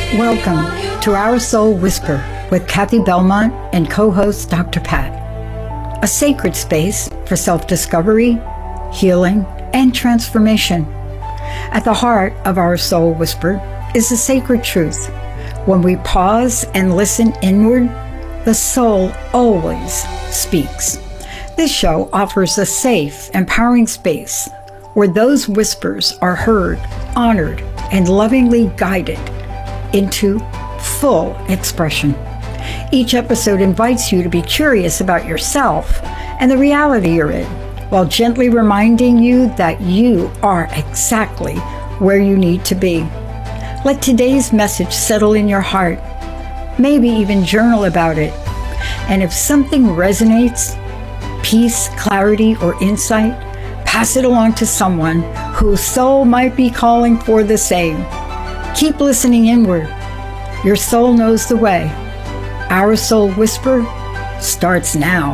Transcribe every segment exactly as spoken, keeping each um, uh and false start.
Welcome to Our Soul Whisper with Kathy Belmont and co-host Doctor Pat. A sacred space for self-discovery, healing, and transformation. At the heart of Our Soul Whisper is the sacred truth. When we pause and listen inward, the soul always speaks. This show offers a safe, empowering space where those whispers are heard, honored, and lovingly guided into full expression. Each episode invites you to be curious about yourself and the reality you're in, while gently reminding you that you are exactly where you need to be. Let today's message settle in your heart. Maybe even journal about it. And if something resonates, peace, clarity, or insight, pass it along to someone whose soul might be calling for the same. Keep listening inward. Your soul knows the way. Our Soul Whisper starts now.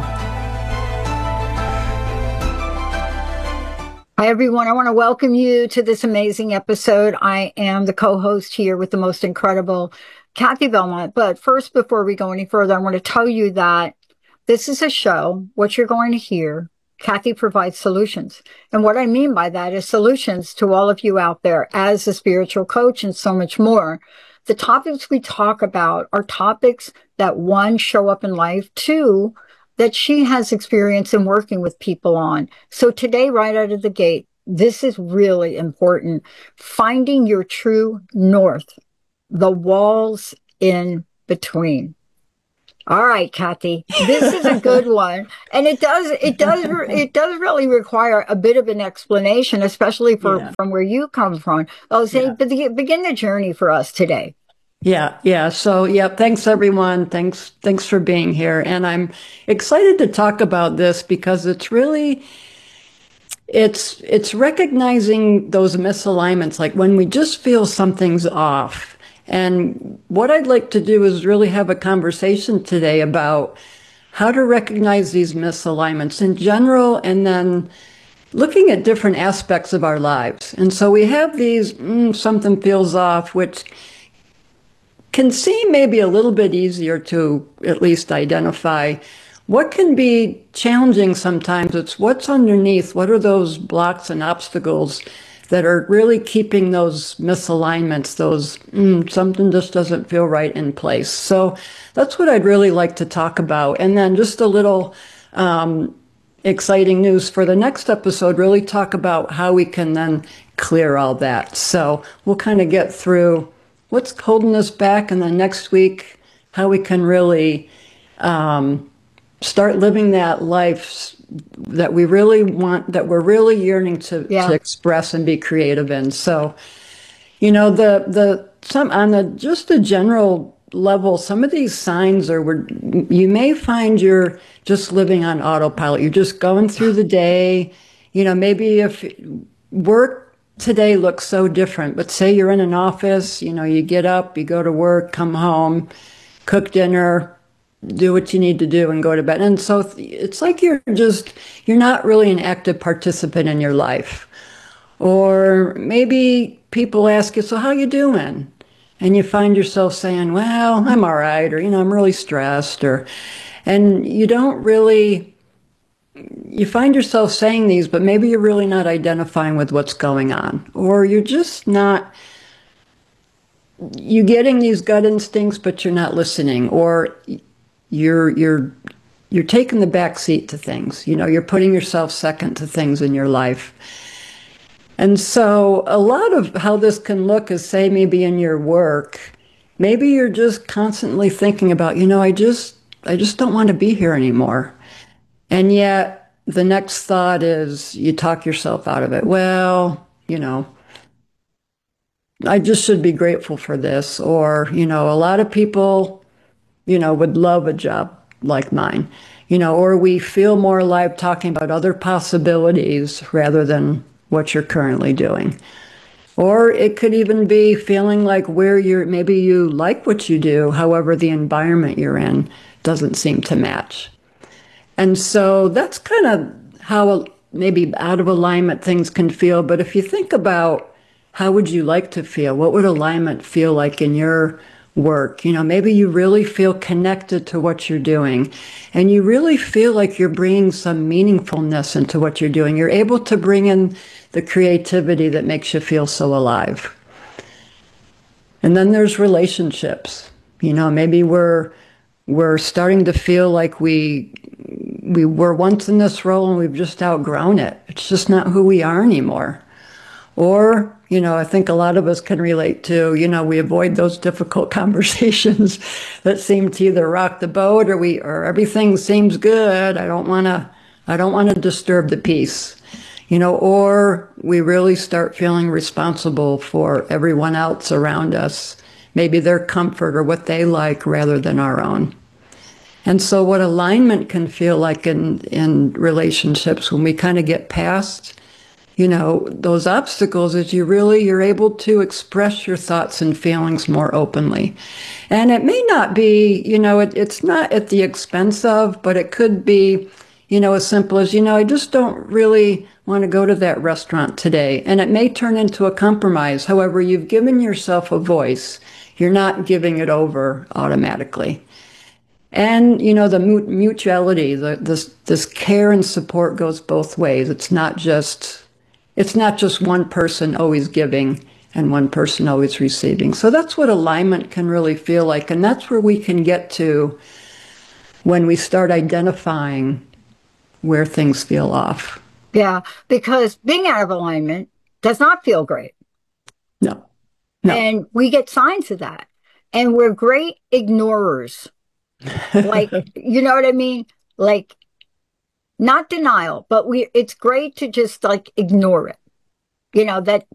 Hi, everyone. I want to welcome you to this amazing episode. I am the co-host here with the most incredible Kathy Belmont. But first, before we go any further, I want to tell you that this is a show. What you're going to hear, Kathy provides solutions. And what I mean by that is solutions to all of you out there as a spiritual coach and so much more. The topics we talk about are topics that, one, show up in life, two, that she has experience in working with people on. So today, right out of the gate, this is really important. Finding your true north, the walls in between. All right, Kathy, this is a good one. And it does, it does, it does really require a bit of an explanation, especially for, yeah. from where you come from. I'll say, yeah. begin the journey for us today. Yeah. Yeah. So, yeah, thanks everyone. Thanks. Thanks for being here. And I'm excited to talk about this because it's really, it's, it's recognizing those misalignments, like when we just feel something's off. And what I'd like to do is really have a conversation today about how to recognize these misalignments in general, and then looking at different aspects of our lives. And so we have these, mm, something feels off, which can seem maybe a little bit easier to at least identify. What can be challenging sometimes, it's what's underneath, what are those blocks and obstacles that are really keeping those misalignments, those mm, something just doesn't feel right in place. So that's what I'd really like to talk about. And then just a little um, exciting news for the next episode, really talk about how we can then clear all that. So we'll kind of get through what's holding us back, and then next week, how we can really um, start living that life that we really want, that we're really yearning to, yeah. to express and be creative in. So, you know, the, the, some, on the, just a general level, some of these signs are where you may find you're just living on autopilot. You're just going through the day. You know, maybe if work today looks so different, but say you're in an office, you know, you get up, you go to work, come home, cook dinner, do what you need to do and go to bed. And so it's like you're just, you're not really an active participant in your life. Or maybe people ask you, so how you doing? And you find yourself saying, well, I'm all right. Or, you know, I'm really stressed. Or, and you don't really, you find yourself saying these, but maybe you're really not identifying with what's going on. Or you're just not, you're getting these gut instincts, but you're not listening. Or You're you're you're taking the back seat to things. You know, you're putting yourself second to things in your life. And so a lot of how this can look is, say, maybe in your work, maybe you're just constantly thinking about, you know, I just I just don't want to be here anymore. And yet the next thought is you talk yourself out of it. Well, you know, I just should be grateful for this. Or, you know, a lot of people, you know, would love a job like mine, you know, or we feel more alive talking about other possibilities rather than what you're currently doing. Or it could even be feeling like where you're, maybe you like what you do, however, the environment you're in doesn't seem to match. And so that's kind of how maybe out of alignment things can feel. But if you think about how would you like to feel? What would alignment feel like in your work? You know, maybe you really feel connected to what you're doing and you really feel like you're bringing some meaningfulness into what you're doing. You're able to bring in the creativity that makes you feel so alive. And then there's relationships. You know, maybe we're we're starting to feel like we we were once in this role and we've just outgrown it. It's just not who we are anymore. Or, you know, I think a lot of us can relate to, you know, we avoid those difficult conversations that seem to either rock the boat or we, or everything seems good. I don't want to, I don't want to disturb the peace, you know, or we really start feeling responsible for everyone else around us, maybe their comfort or what they like rather than our own. And so what alignment can feel like in, in relationships when we kind of get past, you know, those obstacles is you really, you're able to express your thoughts and feelings more openly. And it may not be, you know, it, it's not at the expense of, but it could be, you know, as simple as, you know, I just don't really want to go to that restaurant today. And it may turn into a compromise. However, you've given yourself a voice. You're not giving it over automatically. And, you know, the mutuality, the, this, this care and support goes both ways. It's not just... It's not just one person always giving and one person always receiving. So that's what alignment can really feel like. And that's where we can get to when we start identifying where things feel off. Yeah, because being out of alignment does not feel great. No. No. And we get signs of that. And we're great ignorers. Like, you know what I mean? Like, not denial, but we, it's great to just like ignore it. You know, that